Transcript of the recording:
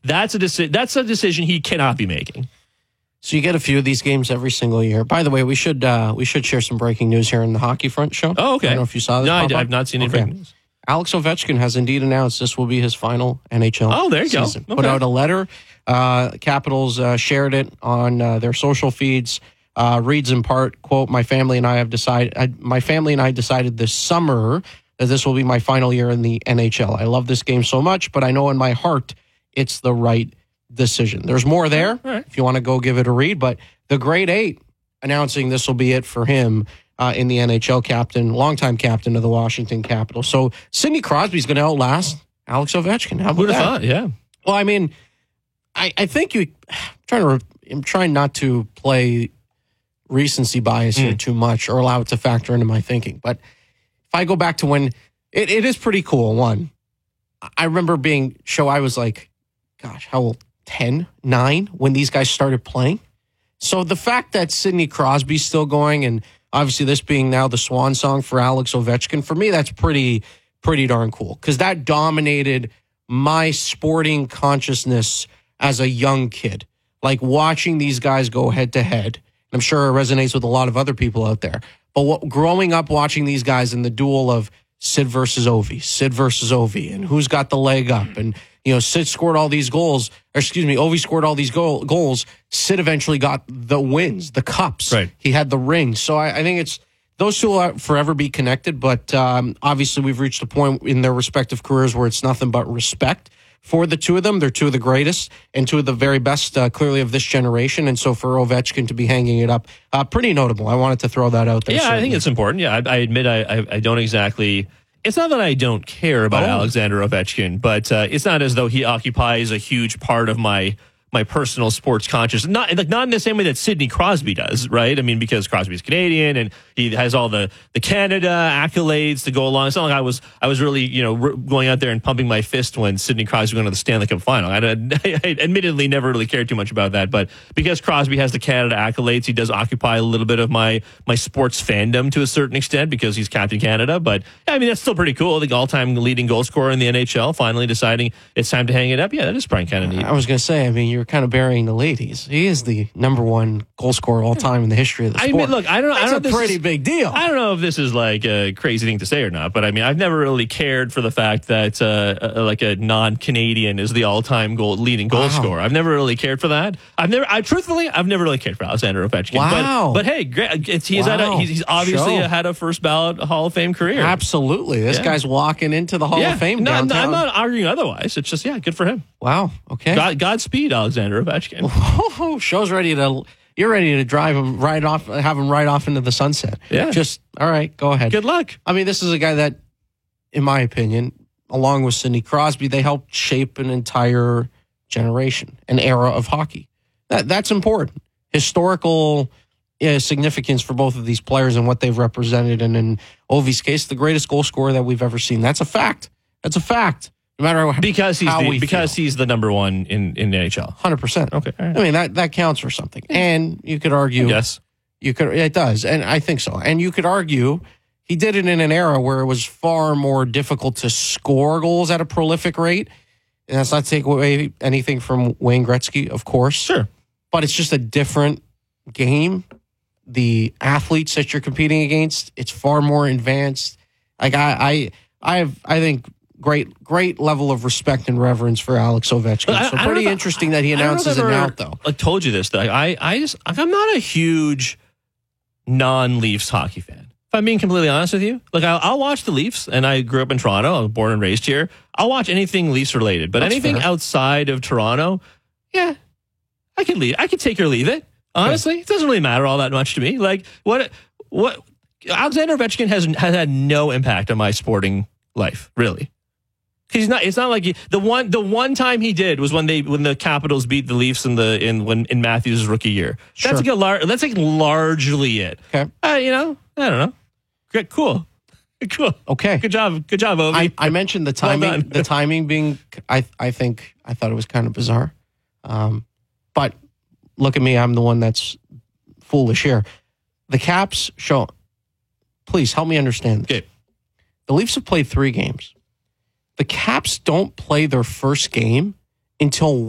That's a decision he cannot be making. So you get a few of these games every single year. By the way, we should share some breaking news here in the Hockey Front show. Oh, okay. I don't know if you saw this. No, I've not seen any breaking news. Alex Ovechkin has indeed announced this will be his final NHL Oh, there you season. go. Okay. Put out a letter. Capitals shared it on their social feeds. Reads in part, quote, my family and I decided this summer that this will be my final year in the NHL. I love this game so much, but I know in my heart it's the right decision. There's more there if you want to go give it a read, but the Great Eight announcing this will be it for him in the NHL longtime captain of the Washington Capitals. So Sidney Crosby's going to outlast Alex Ovechkin. How about that? Thought? Yeah. Well, I mean, I think I'm trying not to play recency bias here too much or allow it to factor into my thinking. But if I go back to when it is pretty cool. One, I remember I was like, gosh, how old? 10, 9 when these guys started playing. So the fact that Sidney Crosby's still going, and obviously this being now the swan song for Alex Ovechkin, for me, that's pretty darn cool because that dominated my sporting consciousness as a young kid. Like watching these guys go head to head. I'm sure it resonates with a lot of other people out there. But growing up watching these guys in the duel of Sid versus Ovi, and who's got the leg up, and Sid scored all these goals. Ovi scored all these goals. Sid eventually got the wins, the cups. Right. He had the rings. So I think those two will forever be connected. But obviously, we've reached a point in their respective careers where it's nothing but respect for the two of them. They're two of the greatest and two of the very best, clearly, of this generation. And so for Ovechkin to be hanging it up, pretty notable. I wanted to throw that out there. Yeah, certainly. I think it's important. Yeah, I admit I don't exactly. It's not that I don't care about Alexander Ovechkin, but it's not as though he occupies a huge part of my personal sports consciousness. Not in the same way that Sidney Crosby does, right? I mean, because Crosby's Canadian and he has all the Canada accolades to go along. It's not like I was really going out there and pumping my fist when Sidney Crosby went to the Stanley Cup final. I admittedly never really cared too much about that, but because Crosby has the Canada accolades, he does occupy a little bit of my sports fandom to a certain extent because he's Captain Canada. But I mean, that's still pretty cool. The all-time leading goal scorer in the NHL finally deciding it's time to hang it up. Yeah, that is probably kind of neat. I was going to say, I mean, you're kind of burying the lead. He is the number one goal scorer all time in the history of the sport. I mean, look, That's a pretty big deal. I don't know if this is like a crazy thing to say or not, but I mean, I've never really cared for the fact that like a non-Canadian is the all-time leading goal scorer. I've never really cared for that. I've never really cared for Alexander Ovechkin. Wow. But hey, he's obviously had a first ballot Hall of Fame career. Absolutely. This guy's walking into the Hall of Fame downtown. I'm not arguing otherwise. It's just, good for him. Wow. Okay. Godspeed, Alexander Ovechkin. Oh, you're ready to drive him right off, have him right off into the sunset. Yeah. Just, all right, go ahead. Good luck. I mean, this is a guy that, in my opinion, along with Sidney Crosby, they helped shape an entire generation, an era of hockey. That's important. Historical significance for both of these players and what they've represented. And in Ovi's case, the greatest goal scorer that we've ever seen. That's a fact. No matter because he's the number one in the NHL. 100%. Okay. Right. I mean, that counts for something. And you could argue. Yes. It does. And I think so. And you could argue he did it in an era where it was far more difficult to score goals at a prolific rate. And that's not to take away anything from Wayne Gretzky, of course. Sure. But it's just a different game. The athletes that you're competing against, it's far more advanced. Like I think great level of respect and reverence for Alex Ovechkin. So pretty interesting that he announces it now, though. I told you this, though. I'm not a huge non-Leafs hockey fan. If I'm being completely honest with you, like I'll watch the Leafs, and I grew up in Toronto. I was born and raised here. I'll watch anything Leafs related, but anything outside of Toronto, I could leave. I could take or leave it. Honestly, it doesn't really matter all that much to me. Like what Alexander Ovechkin has had no impact on my sporting life, really. It's not like the one time he did was when the Capitals beat the Leafs in Matthews' rookie year. Sure. That's like largely it. Okay. I don't know. Great, cool. Okay. Good job, Ovi. I mentioned the timing. Well done. The timing being, I thought it was kind of bizarre. But look at me, I'm the one that's foolish here. The Caps show. Please help me understand this. Okay. The Leafs have played 3 games. The Caps don't play their first game until